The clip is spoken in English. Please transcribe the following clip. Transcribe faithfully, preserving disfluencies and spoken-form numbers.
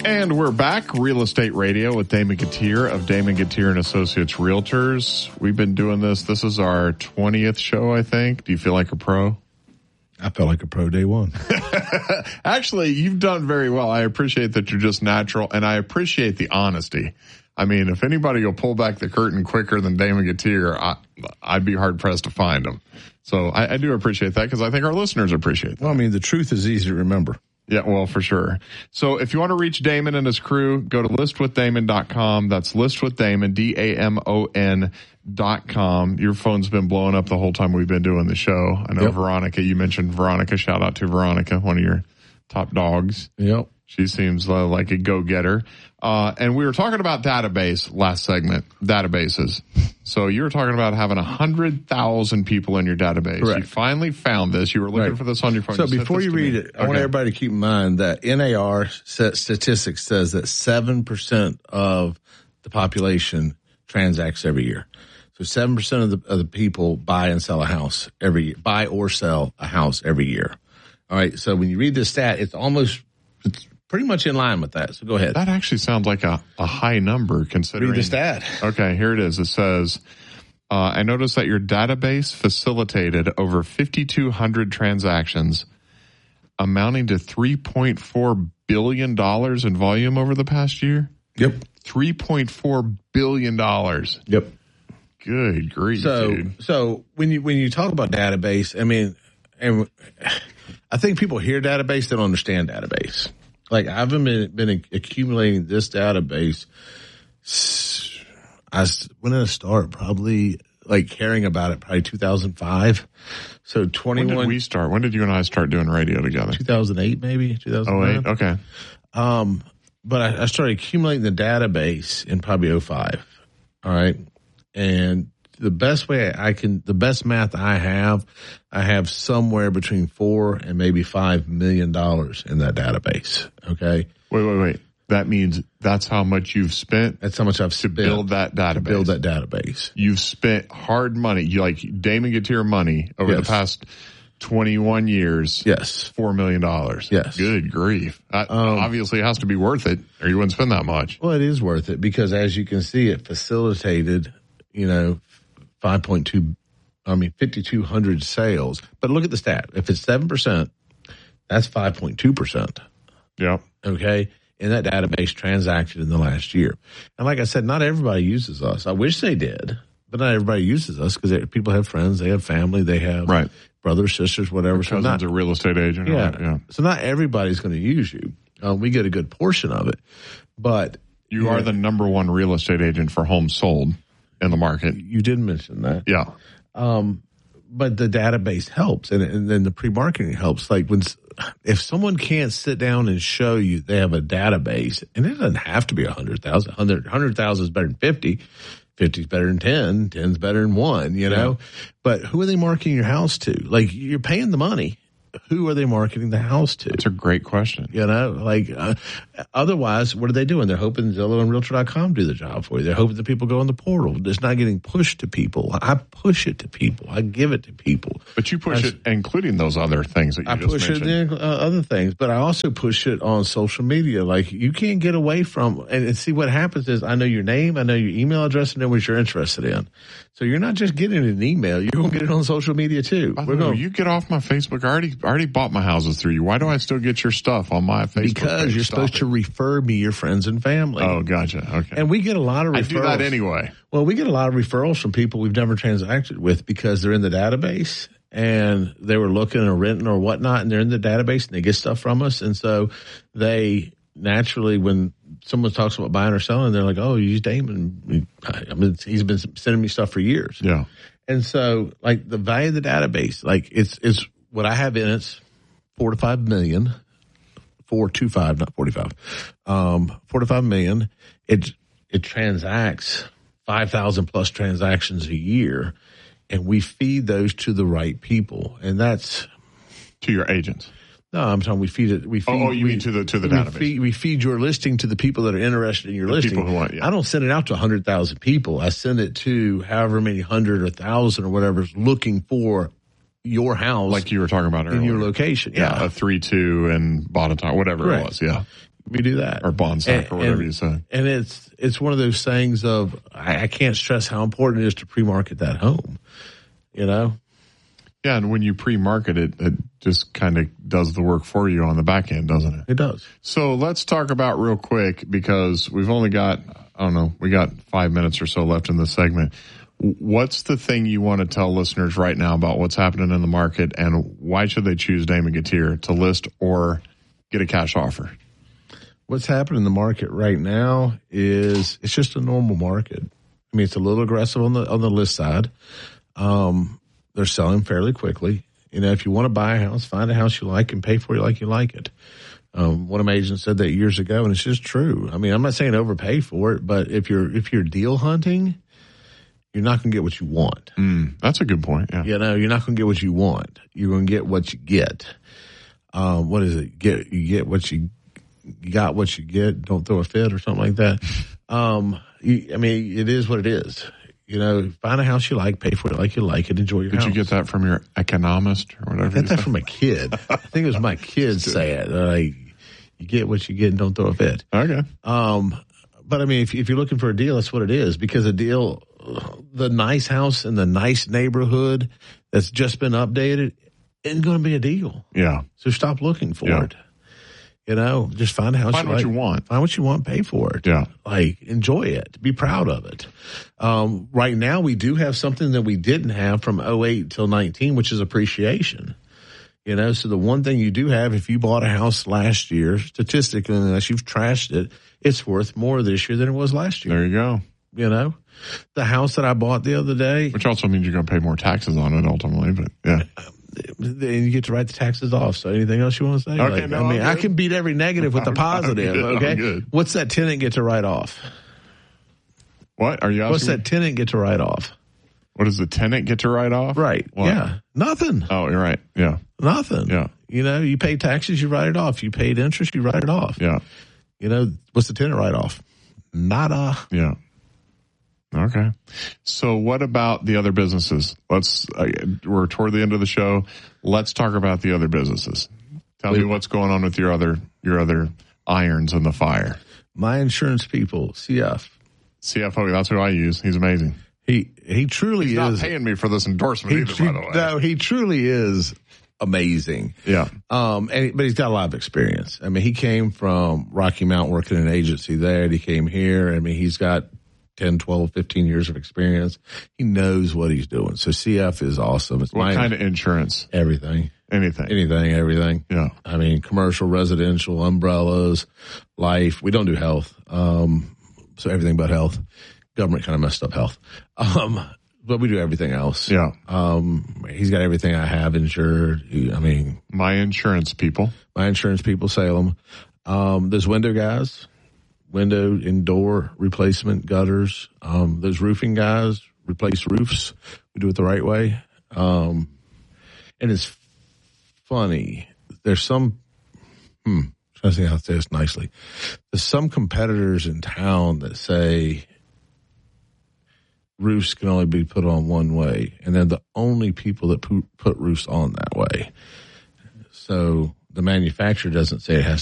And we're back, Real Estate Radio with Damon Gautier of Damon Gautier and Associates Realtors. We've been doing this. This is our twentieth show, I think. Do you feel like a pro? I felt like a pro day one. Actually, you've done very well. I appreciate that you're just natural, and I appreciate the honesty. I mean, if anybody will pull back the curtain quicker than Damon Gautier, I, I'd be hard-pressed to find him. So I, I do appreciate that that because I think our listeners appreciate that. Well, I mean, the truth is easy to remember. Yeah, well, for sure. So if you want to reach Damon and his crew, go to list with damon dot com. That's List with Damon, D A M O N dot com. Your phone's been blowing up the whole time we've been doing the show. I know, yep. Veronica, you mentioned Veronica. Shout out to Veronica, one of your top dogs. Yep. She seems uh, like a go-getter. Uh, and we were talking about database last segment, databases. So you were talking about having one hundred thousand people in your database. Correct. You finally found this. You were looking right. for this on your phone. So you before you read me. it, I okay. want everybody to keep in mind that N A R statistics says that seven percent of the population transacts every year. So seven percent of the, of the people buy and sell a house every year, buy or sell a house every year. All right. So when you read this stat, it's almost, it's pretty much in line with that. So go ahead. That actually sounds like a, a high number considering. Read the stat. Okay, here it is. It says, uh, I noticed that your database facilitated over fifty-two hundred transactions amounting to three point four billion dollars in volume over the past year. Yep. three point four billion dollars. Yep. Good grief, so, dude. So when you, when you talk about database, I mean, and I think people hear database, they don't understand database. Like I've been been accumulating this database. I when did I start? Probably like caring about it. Probably two thousand five. So twenty-one. When did we start? When did you and I start doing radio together? two thousand eight, maybe two thousand nine. Oh eight. Okay. Um, but I, I started accumulating the database in probably oh five. All right, and the best way I can, the best math I have, I have somewhere between four and maybe five million dollars in that database. Okay. Wait, wait, wait. That means that's how much you've spent. That's how much I've to spent build that database. To build that database. You've spent hard money. You like Damon Gautier money over yes. the past twenty-one years. Yes. Four million dollars. Yes. Good grief. That um, obviously has to be worth it, or you wouldn't spend that much. Well, it is worth it because, as you can see, it facilitated, you know, five point two, I mean, fifty-two hundred sales. But look at the stat. If it's seven percent, that's five point two percent. Yeah. Okay. And that database transacted in the last year. And like I said, not everybody uses us. I wish they did, but not everybody uses us because people have friends, they have family, they have right. brothers, sisters, whatever. Your cousin's so not, a real estate agent. Yeah. Right? Yeah. So not everybody's going to use you. Um, we get a good portion of it. But you are know, the number one real estate agent for homes sold in the market. You did mention that. Yeah. Um, but the database helps, and, and then the pre-marketing helps. Like when, if someone can't sit down and show you they have a database, and it doesn't have to be a hundred thousand. Hundred hundred thousand is better than fifty. Fifty is better than ten. Ten is better than one. You know, yeah. But who are they marketing your house to? Like you're paying the money. Who are they marketing the house to? That's a great question. You know, like uh, otherwise, what are they doing? They're hoping Zillow and Realtor dot com do the job for you. They're hoping that people go on the portal. It's not getting pushed to people. I push it to people. I give it to people. But you push I, it, including those other things that you I just push mentioned. it in uh, other things, but I also push it on social media. Like you can't get away from and, and see what happens is I know your name, I know your email address, and know what you're interested in. So you're not just getting an email; you're going to get it on social media too. We're going. You get off my Facebook. I already I already bought my houses through you. Why do I still get your stuff on my Facebook? Because page? you're Stop supposed it. to refer me your friends and family. Oh, gotcha. Okay. And we get a lot of referrals. I do that anyway. Well, we get a lot of referrals from people we've never transacted with because they're in the database and they were looking or renting or whatnot, and they're in the database and they get stuff from us, and so they naturally when someone talks about buying or selling, they're like, "Oh, you use Damon." I mean, he's been sending me stuff for years. Yeah. And so, like the value of the database, like it's it's what I have in it's four to five million, four two five, not forty five, um, four to five million. It it transacts five thousand plus transactions a year, and we feed those to the right people, and that's to your agents. No, I'm talking. We feed it. We feed. Oh, oh you we, mean to the to the we database? Feed, we feed your listing to the people that are interested in your the listing. People who want, yeah. I don't send it out to a hundred thousand people. I send it to however many hundred or thousand or whatever is looking for your house, like you were talking about earlier, in your location. Yeah, yeah a three two and Bonneton, whatever Correct. it was. Yeah, We do that. Or Bonsack and, or whatever and, you say. And it's it's one of those things of I, I can't stress how important it is to pre-market that home. You know? Yeah, and when you pre-market it, it just kind of does the work for you on the back end, doesn't it? It does. So let's talk about real quick, because we've only got, I don't know, we got five minutes or so left in this segment. What's the thing you want to tell listeners right now about what's happening in the market, and why should they choose Damon Gutierrez to list or get a cash offer? What's happening in the market right now is it's just a normal market. I mean, it's a little aggressive on the on the list side. Um, they're selling fairly quickly. You know, if you want to buy a house, find a house you like and pay for it like you like it. Um, one of my agents said that years ago, and it's just true. I mean, I'm not saying overpay for it, but if you're if you're deal hunting, you're not going to get what you want. Mm, that's a good point. Yeah. You know, you're not going to get what you want. You're going to get what you get. Um, what is it? Get you get what you you got what you get. Don't throw a fit or something like that. Um, you, I mean, it is what it is. You know, find a house you like, pay for it like you like it, enjoy your Did house. you get that from your economist or whatever? I got that from a kid. I think it was my kids say it. Like, you get what you get and don't throw a fit. Okay. Um, but I mean, if, if you're looking for a deal, that's what it is. Because a deal, the nice house in the nice neighborhood that's just been updated isn't going to be a deal. Yeah. So stop looking for Yeah. it. You know, just find a house Find you what like. you want. Find what you want, pay for it. Yeah. Like, enjoy it. Be proud of it. Um, right now, we do have something that we didn't have from oh eight till nineteen, which is appreciation. You know, so the one thing you do have, if you bought a house last year, statistically, unless you've trashed it, it's worth more this year than it was last year. There you go. You know, the house that I bought the other day, Which also means you're going to pay more taxes on it ultimately, but yeah. then you get to write the taxes off. So anything else you want to say? Okay, Like, no, I mean, I'm I good. can beat every negative with the I'm positive. good, I'm Okay. good. What's that tenant get to write off? What are you asking? What's me? that tenant get to write off? What does the tenant get to write off? Right. What? Yeah. Nothing. Oh, you're right. Yeah. Nothing. Yeah. You know, you pay taxes, you write it off. You paid interest, you write it off. Yeah. You know, what's the tenant write off? Nada. Yeah. Okay. So what about the other businesses? Let's, uh, we're toward the end of the show. Let's talk about the other businesses. Tell me what's going on with your other, your other irons in the fire. My insurance people, C F. C F O, that's who I use. He's amazing. He he truly He's is. not paying me for this endorsement he, either, by the way. No, he truly is amazing. Yeah. Um, and, but he's got a lot of experience. I mean, he came from Rocky Mount working in an agency there. And he came here. I mean, he's got ten, twelve, fifteen years of experience. He knows what he's doing. So C F is awesome. It's What my, kind of insurance? everything, Anything. anything, everything. Yeah. I mean, commercial, residential, umbrellas, life. We don't do health. Um, so everything but health. Government kind of messed up health. Um, but we do everything else. Yeah. Um, he's got everything I have insured. He, I mean, My insurance people. my insurance people, Salem. Um, there's window guys, window and door replacement, gutters. Um, those roofing guys replace roofs. We do it the right way. Um, and it's funny. There's some, hmm, trying to see how to say this nicely. There's some competitors in town that say roofs can only be put on one way, and they're the only people that put, put roofs on that way. So the manufacturer doesn't say it has